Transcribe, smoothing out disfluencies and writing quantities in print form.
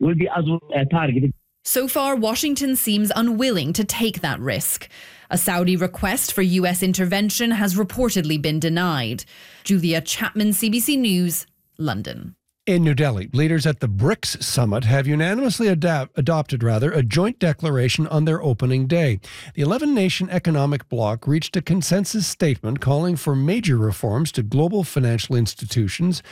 will be as well targeted. So far, Washington seems unwilling to take that risk. A Saudi request for US intervention has reportedly been denied. Julia Chapman, CBC News, London. In New Delhi, leaders at the BRICS summit have unanimously adopted a joint declaration on their opening day. The 11-nation economic bloc reached a consensus statement calling for major reforms to global financial institutions,